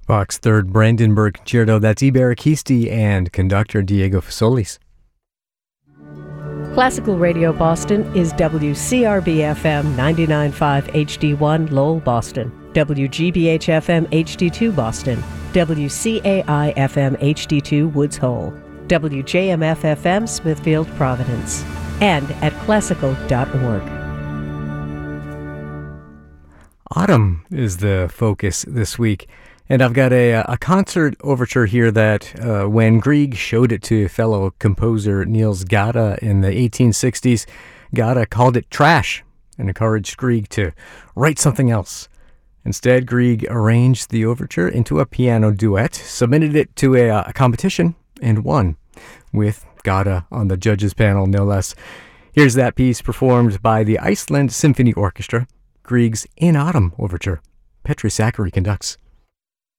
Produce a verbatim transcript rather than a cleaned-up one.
Bach's Third Brandenburg Concerto, that's Iberikisti and conductor Diego Fasolis. Classical Radio Boston is W C R B F M ninety-nine point five H D one Lowell, Boston, W G B H F M H D two Boston, W C A I F M H D two Woods Hole, W J M F F M Smithfield, Providence, and at classical dot org. Autumn is the focus this week, and I've got a, a concert overture here that uh, when Grieg showed it to fellow composer Niels Gade in the eighteen sixties, Gade called it trash and encouraged Grieg to write something else. Instead, Grieg arranged the overture into a piano duet, submitted it to a, a competition, and won, with Gade on the judges panel, no less. Here's that piece performed by the Iceland Symphony Orchestra, Grieg's In Autumn Overture. Petri Zachary conducts.